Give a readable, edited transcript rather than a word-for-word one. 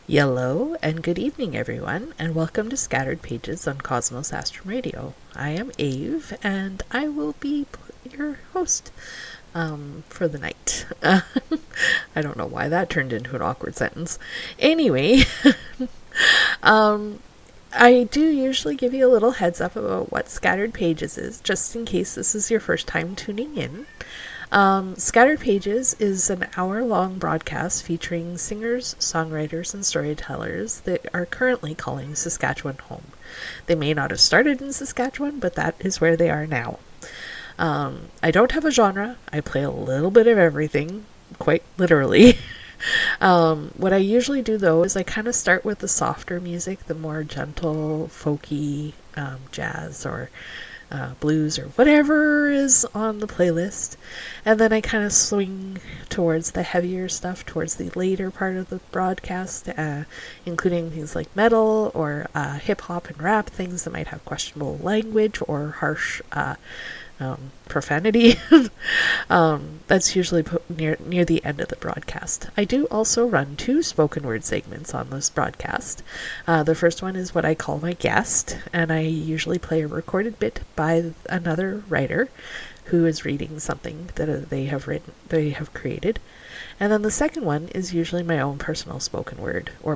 Hello and good evening, everyone, and welcome to Scattered Pages on Cosmos Astrum Radio. I am Ave, and I will be your host for the night. I don't know why that turned into an awkward sentence. Anyway, I do usually give you a little heads up about what Scattered Pages is, just in case this is your first time tuning in. Scattered Pages is an hour-long broadcast featuring singers, songwriters, and storytellers that are currently calling Saskatchewan home. They may not have started in Saskatchewan, but that is where they are now. I don't have a genre. I play a little bit of everything, quite literally. What I usually do, though, is I kind of start with the softer music, the more gentle, folky, jazz, or blues, or whatever is on the playlist, and then I kind of swing towards the heavier stuff towards the later part of the broadcast, including things like metal or hip-hop and rap, things that might have questionable language or harsh profanity. That's usually put near the end of the broadcast. I do also run 2 spoken word segments on this broadcast. The first one is what I call my guest, and I usually play a recorded bit by another writer who is reading something that they have created. And then the second one is usually my own personal spoken word or